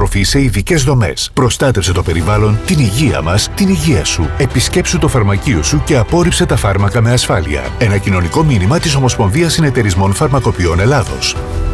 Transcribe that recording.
διατροφή σε ειδικές δομές. Προστάτευσε το περιβάλλον, την υγεία μας, την υγεία σου. Επισκέψου το φαρμακείο σου και απόρριψε τα φάρμακα με ασφάλεια. Ένα κοινωνικό μήνυμα της Ομοσπονδίας Συνεταιρισμών Φαρμακοποιών Ελλάδος.